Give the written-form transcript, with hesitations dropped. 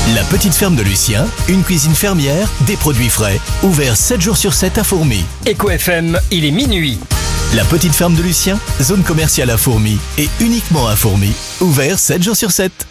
La petite ferme de Lucien, une cuisine fermière, des produits frais. Ouvert 7 jours sur 7 à Fourmies. Eco FM, il est minuit. La petite ferme de Lucien, zone commerciale à Fourmies et uniquement à Fourmies. Ouvert 7 jours sur 7.